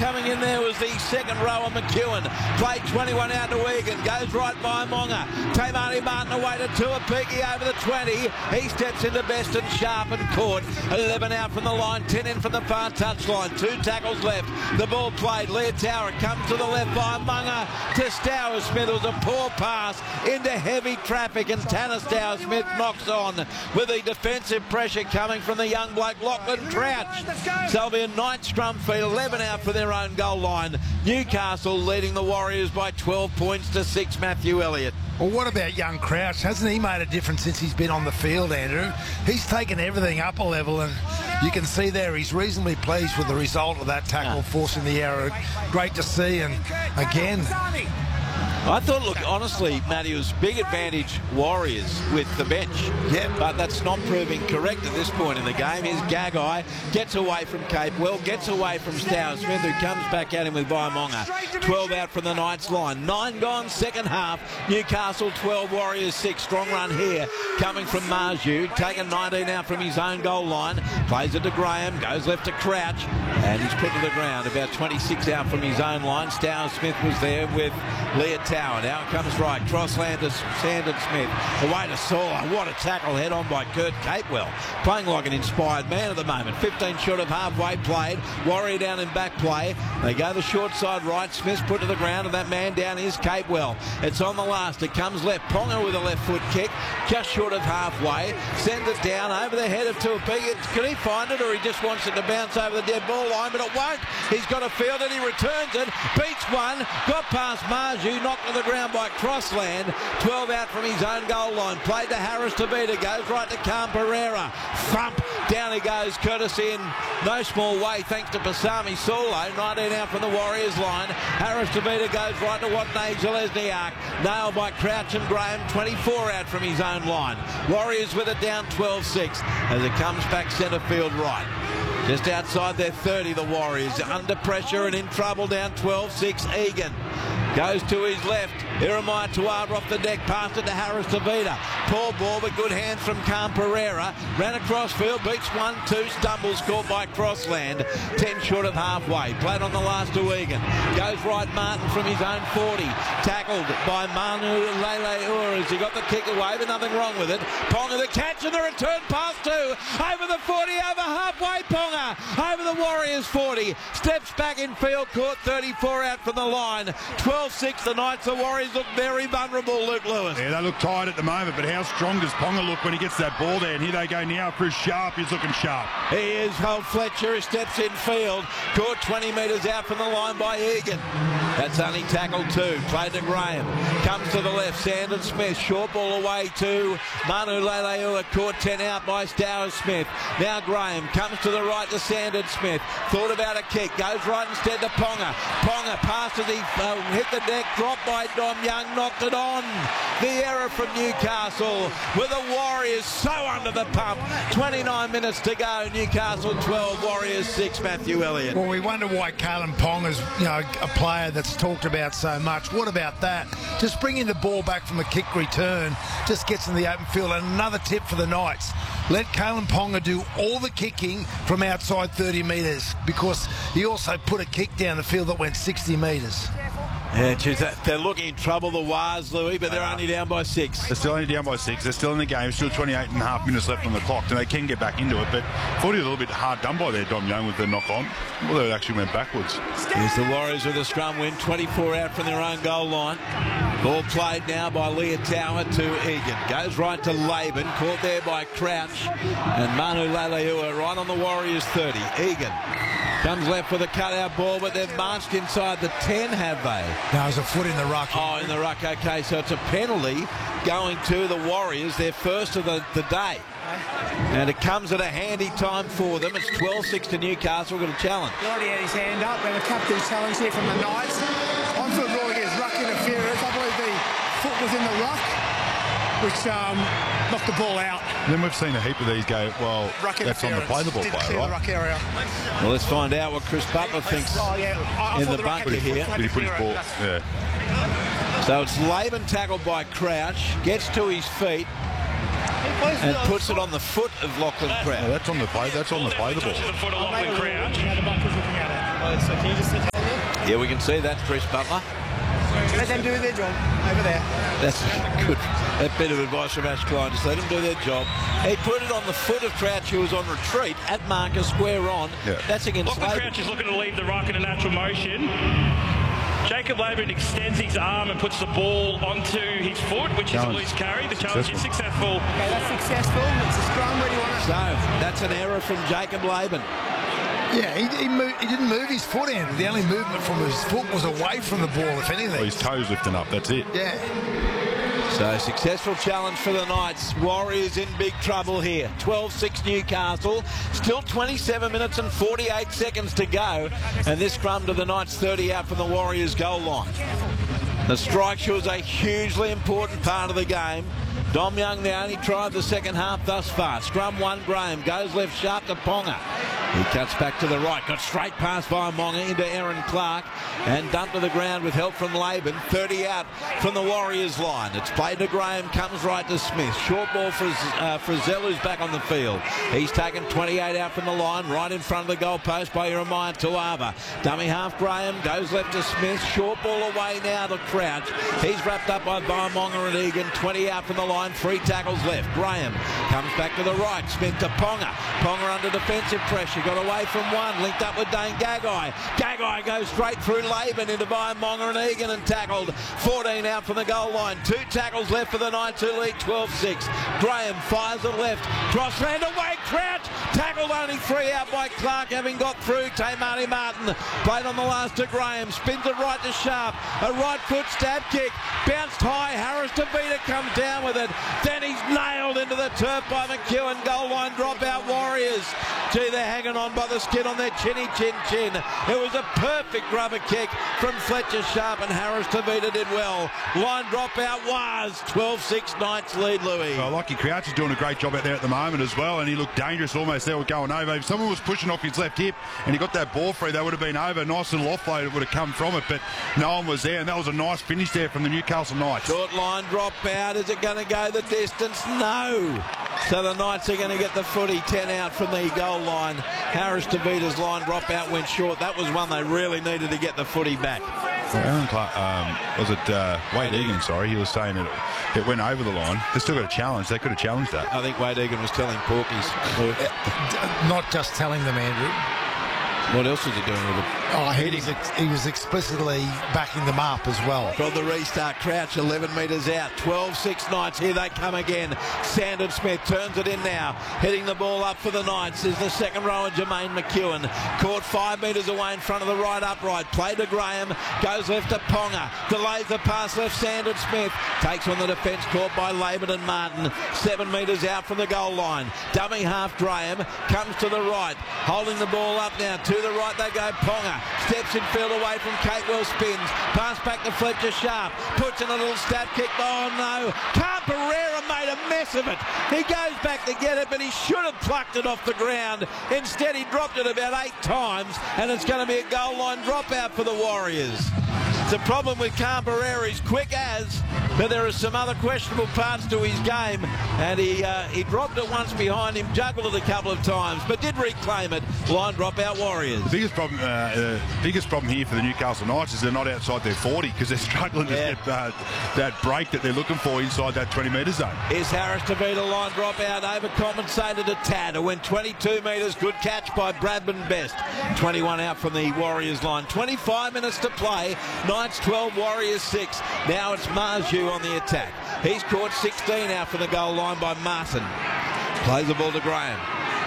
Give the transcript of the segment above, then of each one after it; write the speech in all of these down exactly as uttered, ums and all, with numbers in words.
coming in there was the second rower, McEwen. Played twenty-one out to Egan. Goes right by Monga. Tamani Martin away to Tuapiki over the twenty. He steps into best and sharp and caught. eleven out from the line, ten in from the far touchline. Two tackles left. The ball played. Leah Tower comes to the left by Monga to Stour Smith. It was a poor pass into heavy traffic, and Tanner Stour Smith knocks on with the defensive pressure coming from the young bloke Lachlan Crouch. So it'll be a night scrum feed, eleven out for their own goal line. Newcastle leading the Warriors by twelve points to six, Matthew Elliott. Well, what about young Crouch? Hasn't he made a difference since he's been on the field, Andrew? He's taken everything up a level, and you can see there he's reasonably pleased with the result of that tackle, forcing the error. Great to see, and again... I thought, look, honestly, Matty, it was big advantage Warriors with the bench. Yeah, but that's not proving correct at this point in the game. Here's Gagai, gets away from Capewell, gets away from Stour Smith, who comes back at him with Vaimonga. twelve out from the Knights line. Nine gone, second half. Newcastle twelve, Warriors six. Strong run here coming from Marju. Taken nineteen out from his own goal line. Plays it to Graham, goes left to Crouch, and he's put to the ground. About twenty-six out from his own line. Stour Smith was there with Leah Tower. Now it comes right. Crossland to Sandon Smith. Away to Saw. What a tackle head on by Kurt Capewell. Playing like an inspired man at the moment. fifteen short of halfway played. Warrior down in back play. They go the short side right. Smith's put to the ground, and that man down is Capewell. It's on the last. It comes left. Ponga with a left foot kick. Just short of halfway. Sends it down over the head of Tuapiki. Can he find it, or he just wants it to bounce over the dead ball line? But it won't. He's got a field and he returns it. Beats one. Got past Marju. Knocked to the ground by Crossland. twelve out from his own goal line. Played to Harris Tavita. Goes right to Khan Pereira. Thump. Down he goes, courtesy in no small way thanks to Pasami Solo. nineteen out from the Warriors line. Harris Tavita goes right to Watney Zelezniak. Nailed by Crouch and Graham. twenty-four out from his own line. Warriors with it down twelve six as it comes back centre field right. Just outside their thirty, the Warriors under pressure and in trouble, down twelve six. Egan goes to his left. Jeremiah Tuara off the deck, passed it to Harris Tavita. Poor ball, but good hands from Khan Pereira. Ran across field, beats one, two, stumbles, caught by Crossland. ten short of halfway. Played on the last to Egan. Goes right Martin from his own forty. Tackled by Manu Lele as he got the kick away, but nothing wrong with it. Ponga the catch and the return pass too. Over the forty, over halfway, Ponga. Over the Warriors forty. Steps back in field, caught thirty-four out from the line. twelve six, the Knights. The Warriors look very vulnerable, Luke Lewis. Yeah, they look tired at the moment, but how strong does Ponga look when he gets that ball there? And here they go now for Sharp. He's looking sharp. He is. Holt Fletcher steps in field. Caught twenty metres out from the line by Egan. That's only tackled two. Played to Graham. Comes to the left. Sandon Smith. Short ball away to Manu Leleua. Caught ten out by Stour Smith. Now Graham comes to the right to Sandon Smith. Thought about a kick. Goes right instead to Ponga. Ponga passes. He uh, hit the deck. Dropped by Dom Young. Knocked it on. The error from Newcastle with the Warriors so under the pump. twenty-nine minutes to go. Newcastle twelve, Warriors six, Matthew Elliott. Well, we wonder why Kalen Ponga's, you know, a player that's talked about so much. What about that? Just bringing the ball back from a kick return, just gets in the open field. And another tip for the Knights. Let Kalen Ponga do all the kicking from outside thirty metres, because he also put a kick down the field that went sixty metres. Yeah, geez, they're looking in trouble, the Wars, Louis, but they're only down by six. They're still only down by six. They're still in the game. Still twenty-eight and a half minutes left on the clock, and they can get back into it. But I thought he was a little bit hard done by there, Dom Young, with the knock on. Well, they actually went backwards. Here's the Warriors with a scrum win, twenty-four out from their own goal line. Ball played now by Leah Tower to Egan. Goes right to Laban, caught there by Crouch. And Manu Leleua right on the Warriors thirty. Egan comes left with a cutout ball, but they've marched inside the ten, have they? No, there's a foot in the ruck. Oh, in the ruck, okay. So it's a penalty going to the Warriors, their first of the, the day. And it comes at a handy time for them. It's twelve six to Newcastle. We've got a challenge. He already had his hand up, and a captain's challenge here from the Knights. On foot ruling is ruck interference. I believe the foot was in the ruck, which um, knocked the ball out. Then we've seen a heap of these go, well, ruck that's on the play the ball Didn't play, clear right? the ruck area. Well, let's find out what Chris Butler thinks Oh, yeah. I, I in the thought ruck bunker had to- here. had Did he to put his clear it. ball? Yeah. So it's Laban tackled by Crouch, gets to his feet and puts it on the foot of Lachlan Oh, Crouch. that's on the play. That's on the play the ball. Now the bunker's looking at it. So can you just Yeah, we can see that, Chris Butler. Let them do their job over there. That's good. That bit of advice from Ash Klein. Just let them do their job. He put it on the foot of Crouch, who was on retreat at marker square on. Yeah. That's against Lachlan Laban. Crouch is looking to leave the ruck in a natural motion. Jacob Laban extends his arm and puts the ball onto his foot, which Challenge. is a loose carry. The challenge is successful. Okay, that's successful. It's a scrum. Where do you want So that's an error from Jacob Laban. Yeah, he, he, moved, he didn't move his foot in. The only movement from his foot was away from the ball, if anything. Well, his toes lifting up, that's it. Yeah. So successful challenge for the Knights. Warriors in big trouble here. twelve six Newcastle. Still twenty-seven minutes and forty-eight seconds to go. And this scrum to the Knights, thirty out from the Warriors goal line. The strike was a hugely important part of the game. Dom Young, the only try of the second half thus far. Scrum one, Graham goes left sharp to Ponga. He cuts back to the right, got straight past by Monga into Aaron Clark and dumped to the ground with help from Laban. thirty out from the Warriors line. It's played to Graham, comes right to Smith. Short ball for uh, Frizzell, who's back on the field. He's taken twenty-eight out from the line, right in front of the goal post by Jeremiah Tuava. Dummy half Graham, goes left to Smith. Short ball away now to Crouch. He's wrapped up by Monga and Egan. twenty out from the line, three tackles left. Graham comes back to the right. Smith to Ponga. Ponga under defensive pressure. Got away from one, linked up with Dane Gagai. Gagai goes straight through Laban into by Monga and Egan and tackled. fourteen out from the goal line. Two tackles left for the Knights, who lead twelve six. Graham fires it left. Crossland away, Crouch. Tackled only three out by Clark, having got through. Tamati Martin played on the last to Graham. Spins it right to Sharp. A right foot stab kick. Bounced high. Harris DeVita comes down with it. Then he's nailed into the turf by McEwen. Goal line dropout Warriors. Gee, they're hanging on by the skin on their chinny chin chin. It was a perfect rubber kick from Fletcher Sharp, and Harris DeVita did well. Line dropout was twelve six Knights lead, Louis. Well, Lockie Crouch is doing a great job out there at the moment as well, and he looked dangerous almost there with going over. If someone was pushing off his left hip and he got that ball free, they would have been over. Nice little offload would have come from it, but no one was there, and that was a nice finish there from the Newcastle Knights. Short line drop out. Is it going to go the distance? No. So the Knights are going to get the footy. ten out from the goal line. Harris DeVita's line drop out went short. That was one they really needed to get the footy back. Well, Aaron Clark, um, was it uh, Wade Egan, sorry, he was saying it, it went over the line. They still got a challenge. They could have challenged that. I think Wade Egan was telling Porkies. Not just telling them, Andrew. What else was he doing with it? Oh, he was, ex- he was explicitly backing them up as well. From the restart, Crouch eleven metres out. twelve six Knights. Here they come again. Sandon Smith turns it in now. Hitting the ball up for the Knights is the second rower, Jermaine McEwen. Caught five metres away in front of the right upright. Play to Graham. Goes left to Ponga. Delays the pass left. Sandon Smith takes on the defence caught by Laban and Martin. Seven metres out from the goal line. Dummy half Graham. Comes to the right. Holding the ball up now. To the right they go. Ponga. Steps in field away from Catewell, spins. Pass back to Fletcher Sharp. Puts in a little stab kick. Oh no. Camperera made a mess of it. He goes back to get it, but he should have plucked it off the ground. Instead, he dropped it about eight times, and it's going to be a goal line dropout for the Warriors. The problem with Camperera is quick as, but there are some other questionable parts to his game, and he uh, he dropped it once behind him, juggled it a couple of times, but did reclaim it. Line dropout Warriors. The biggest problem, uh, the biggest problem here for the Newcastle Knights is they're not outside their forty because they're struggling to Yeah. get uh, that break that they're looking for inside that twenty metre zone. Here's Harris DeVita, line dropout, overcompensated a tad. It went twenty-two metres, good catch by Bradman Best. twenty-one out from the Warriors line. twenty-five minutes to play. Knights twelve, Warriors six. Now it's Marju on the attack. He's caught sixteen out from the goal line by Martin. Plays the ball to Graham.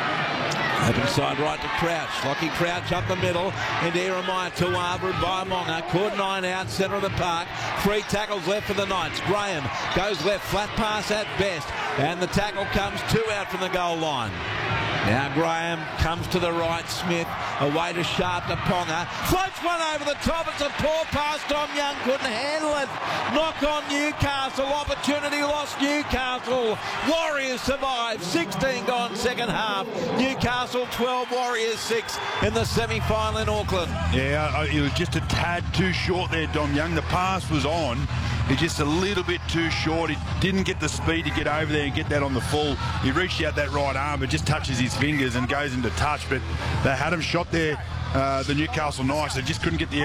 Open side right to Crouch. Lockie Crouch up the middle into Jeremiah Tuava and Baimonga. Caught nine out, centre of the park. Three tackles left for the Knights. Graham goes left, flat pass at best. And the tackle comes two out from the goal line. Now Graham comes to the right. Smith away to Sharp to Ponga. Floats one over the top. It's a poor pass. Dom Young couldn't handle it. Knock on Newcastle. Opportunity lost Newcastle. Warriors survive. sixteen gone second half. Newcastle twelve, Warriors six in the semi-final in Auckland. Yeah, uh, it was just a tad too short there, Dom Young. The pass was on. He's just a little bit too short. He didn't get the speed to get over there and get that on the full. He reached out that right arm, but just touches his fingers and goes into touch. But they had him shot there, uh, the Newcastle Knights. They just couldn't get the